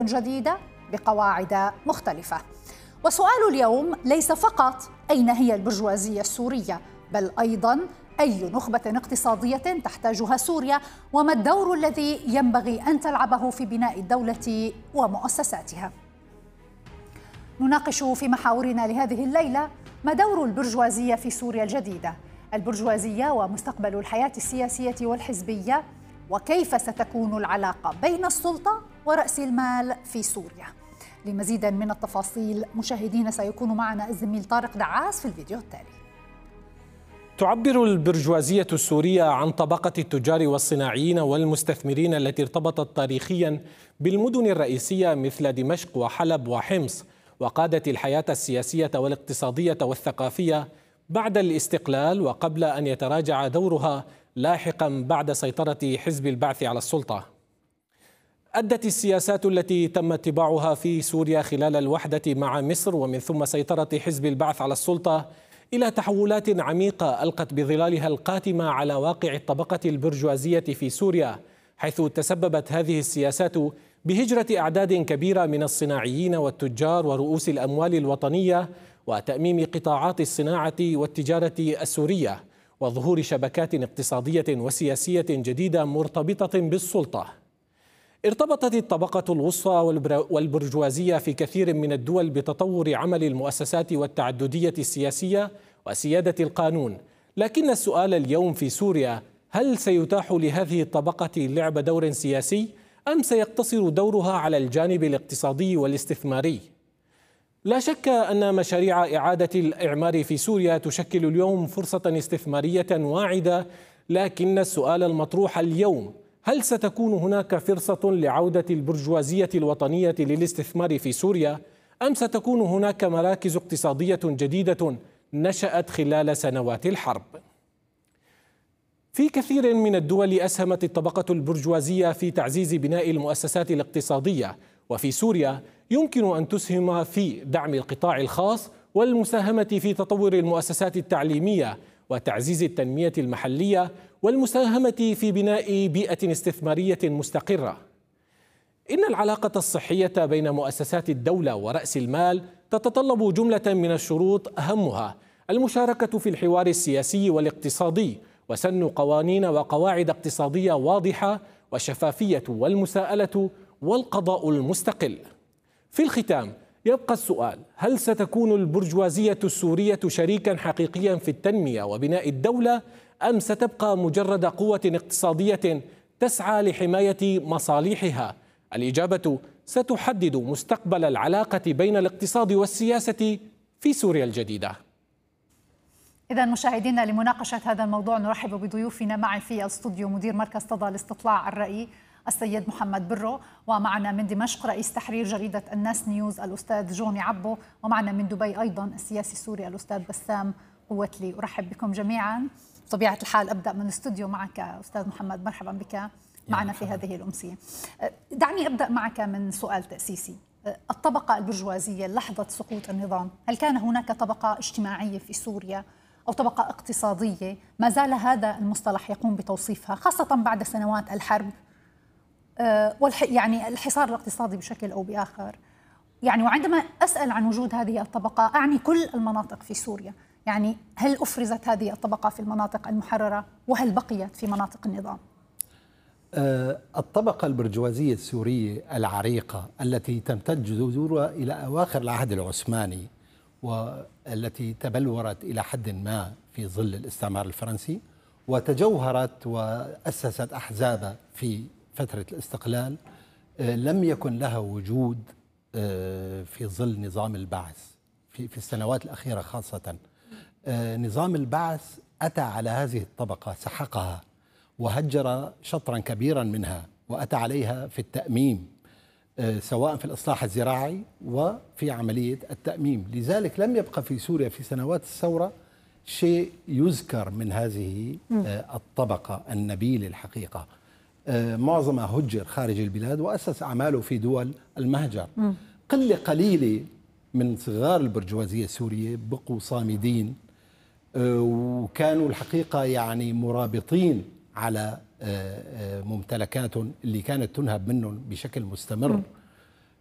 جديدة بقواعد مختلفة. وسؤال اليوم ليس فقط أين هي البرجوازية السورية، بل أيضاً أي نخبة اقتصادية تحتاجها سوريا، وما الدور الذي ينبغي أن تلعبه في بناء الدولة ومؤسساتها. نناقش في محاورنا لهذه الليلة ما دور البرجوازية في سوريا الجديدة، البرجوازية ومستقبل الحياة السياسية والحزبية، وكيف ستكون العلاقة بين السلطة ورأس المال في سوريا. لمزيد من التفاصيل مشاهدينا سيكون معنا الزميل طارق دعاس في الفيديو التالي. تعبر البرجوازية السورية عن طبقة التجار والصناعيين والمستثمرين التي ارتبطت تاريخيا بالمدن الرئيسية مثل دمشق وحلب وحمص، وقادت الحياة السياسية والاقتصادية والثقافية بعد الاستقلال وقبل أن يتراجع دورها لاحقا بعد سيطرة حزب البعث على السلطة. أدت السياسات التي تم اتباعها في سوريا خلال الوحدة مع مصر ومن ثم سيطرة حزب البعث على السلطة إلى تحولات عميقة ألقت بظلالها القاتمة على واقع الطبقة البرجوازية في سوريا، حيث تسببت هذه السياسات بهجرة أعداد كبيرة من الصناعيين والتجار ورؤوس الأموال الوطنية وتأميم قطاعات الصناعة والتجارة السورية، وظهور شبكات اقتصادية وسياسية جديدة مرتبطة بالسلطة. ارتبطت الطبقة الوسطى والبرجوازية في كثير من الدول بتطور عمل المؤسسات والتعددية السياسية وسيادة القانون، لكن السؤال اليوم في سوريا: هل سيتاح لهذه الطبقة لعب دور سياسي أم سيقتصر دورها على الجانب الاقتصادي والاستثماري؟ لا شك أن مشاريع إعادة الإعمار في سوريا تشكل اليوم فرصة استثمارية واعدة، لكن السؤال المطروح اليوم: هل ستكون هناك فرصة لعودة البرجوازية الوطنية للاستثمار في سوريا أم ستكون هناك مراكز اقتصادية جديدة نشأت خلال سنوات الحرب؟ في كثير من الدول أسهمت الطبقة البرجوازية في تعزيز بناء المؤسسات الاقتصادية، وفي سوريا يمكن أن تسهم في دعم القطاع الخاص والمساهمة في تطور المؤسسات التعليمية وتعزيز التنمية المحلية والمساهمة في بناء بيئة استثمارية مستقرة. إن العلاقة الصحية بين مؤسسات الدولة ورأس المال تتطلب جملة من الشروط، أهمها المشاركة في الحوار السياسي والاقتصادي، وسن قوانين وقواعد اقتصادية واضحة، والشفافية والمساءلة، والقضاء المستقل. في الختام يبقى السؤال: هل ستكون البرجوازية السورية شريكا حقيقيا في التنمية وبناء الدولة أم ستبقى مجرد قوة اقتصادية تسعى لحماية مصالحها؟ الإجابة ستحدد مستقبل العلاقة بين الاقتصاد والسياسة في سوريا الجديدة. إذا مشاهدينا، لمناقشة هذا الموضوع نرحب بضيوفنا. معي في الاستوديو مدير مركز تضا لاستطلاع الرأي السيد محمد برو، ومعنا من دمشق رئيس تحرير جريدة الناس نيوز الأستاذ جوني عبو، ومعنا من دبي أيضا السياسي السوري الأستاذ بسام قوتلي. أرحب بكم جميعا. بطبيعة الحال أبدأ من الاستوديو معك أستاذ محمد، مرحبا بك معنا في هذه الأمسية. دعني أبدأ معك من سؤال تأسيسي. الطبقة البرجوازية لحظة سقوط النظام، هل كان هناك طبقة اجتماعية في سوريا أو طبقة اقتصادية؟ ما زال هذا المصطلح يقوم بتوصيفها خاصة بعد سنوات الحرب يعني الحصار الاقتصادي بشكل أو بآخر. يعني وعندما أسأل عن وجود هذه الطبقة أعني كل المناطق في سوريا. يعني هل أفرزت هذه الطبقة في المناطق المحررة وهل بقيت في مناطق النظام؟ الطبقة البرجوازية السورية العريقة التي تمتد جذورها إلى أواخر العهد العثماني والتي تبلورت إلى حد ما في ظل الاستعمار الفرنسي وتجوهرت وأسست أحزاب في فترة الاستقلال، لم يكن لها وجود في ظل نظام البعث في السنوات الأخيرة خاصة. نظام البعث أتى على هذه الطبقة، سحقها وهجر شطرا كبيرا منها، وأتى عليها في التأميم، سواء في الإصلاح الزراعي وفي عملية التأميم. لذلك لم يبقى في سوريا في سنوات الثورة شيء يذكر من هذه الطبقة النبيلة الحقيقة. معظمها هجر خارج البلاد وأسس أعماله في دول المهجر. قلة قليلة من صغار البرجوازية السورية بقوا صامدين، وكانوا الحقيقة يعني مرابطين على ممتلكاتهم اللي كانت تنهب منهم بشكل مستمر